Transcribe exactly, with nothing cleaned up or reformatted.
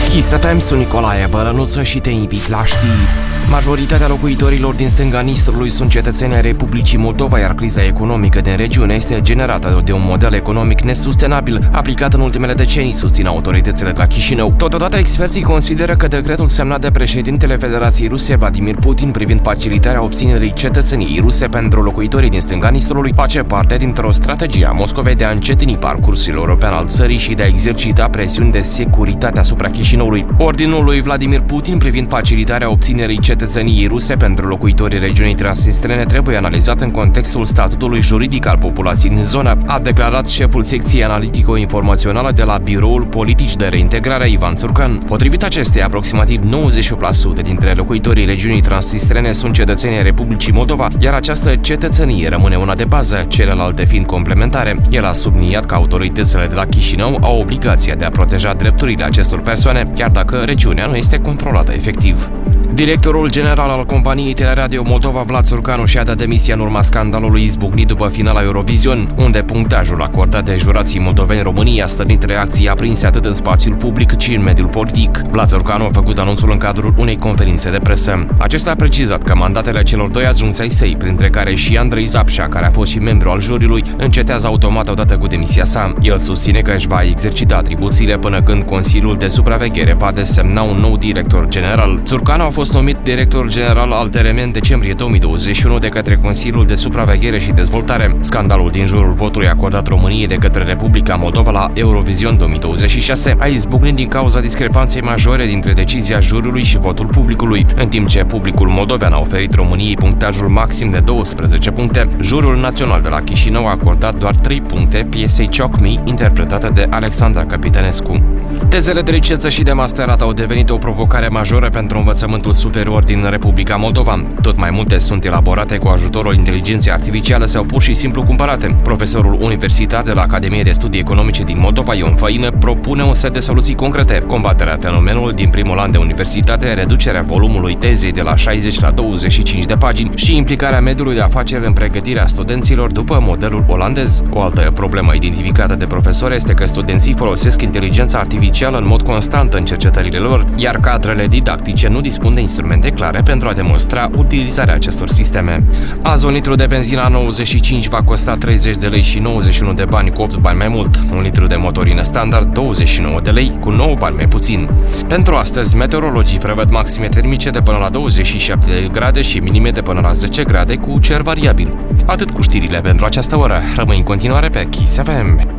Kiss F M, sunt Nicolae Bălănuță și te invit la știri. Majoritatea locuitorilor din stânga Nistrului sunt cetățeni ai Republicii Moldova, iar criza economică din regiune este generată de un model economic nesustenabil aplicat în ultimele decenii, susțin autoritățile de la Chișinău. Totodată, experții consideră că decretul semnat de președintele Federației Ruse, Vladimir Putin, privind facilitarea obținerii cetățeniei ruse pentru locuitorii din stânga Nistrului face parte dintr-o strategie a Moscovei de a încetini parcursul european al țării și de a exercita presiuni de securitate asupra Chișinăului. Ordinul lui Vladimir Putin privind facilitarea obținerii cetățeniei ruse pentru locuitorii regiunii transnistrene trebuie analizat în contextul statutului juridic al populației din zonă, a declarat șeful secției analitico-informațională de la Biroul Politici de Reintegrare, Ivan Țurcan. Potrivit acesteia, aproximativ nouăzeci și opt la sută dintre locuitorii regiunii transnistrene sunt cetățeni ai Republicii Moldova, iar această cetățenie rămâne una de bază, celelalte fiind complementare. El a subliniat că autoritățile de la Chișinău au obligația de a proteja drepturile acestor persoane, chiar dacă regiunea nu este controlată efectiv. Directorul general al companiei Teleradio Moldova, Vlad Țurcanu, și-a dat demisia în urma scandalului izbucnit după finala Eurovision, unde punctajul acordat de jurații moldoveni României a stârnit reacții aprinse atât în spațiul public cât și în mediul politic. Vlad Țurcanu a făcut anunțul în cadrul unei conferințe de presă. Acesta a precizat că mandatele celor doi adjuncți ai săi, printre care și Andrei Zapșa, care a fost și membru al juriului, încetează automat odată cu demisia sa. El susține că își va exercita atribuțiile până când Consiliul de Supraveghere va desemna un nou director general. Țurcanu a fost numit director general al T R M în decembrie două mii douăzeci și unu de către Consiliul de Supraveghere și Dezvoltare. Scandalul din jurul votului acordat României de către Republica Moldova la Eurovision două mii douăzeci și șase a izbucnit din cauza discrepanței majore dintre decizia juriului și votul publicului. În timp ce publicul moldovean a oferit României punctajul maxim de douăsprezece puncte, jurul național de la Chișinău a acordat doar trei puncte piesei Choc Me, interpretată de Alexandra Capitănescu. Tezele de licență și de masterat au devenit o provocare majoră pentru învățământul superior din Republica Moldova. Tot mai multe sunt elaborate cu ajutorul inteligenței artificiale sau pur și simplu cumpărate. Profesorul universitar de la Academie de Studii Economice din Moldova, Ion Făină, propune un set de soluții concrete: combaterea fenomenului din primul an de universitate, reducerea volumului tezei de la șaizeci la douăzeci și cinci de pagini și implicarea mediului de afaceri în pregătirea studenților după modelul olandez. O altă problemă identificată de profesori este că studenții folosesc inteligența artificială în mod constant în cercetările lor, iar cadrele didactice nu dispun de instrumente clare pentru a demonstra utilizarea acestor sisteme. Azi, un litru de benzina nouăzeci și cinci va costa treizeci de lei și nouăzeci și unu de bani, cu opt bani mai mult. Un litru de motorină standard, douăzeci și nouă de lei, cu nouă bani mai puțin. Pentru astăzi, meteorologii prevăd maxime termice de până la douăzeci și șapte de grade și minime de până la zece grade, cu cer variabil. Atât cu știrile pentru această oră. Rămâi în continuare pe Kiss F M.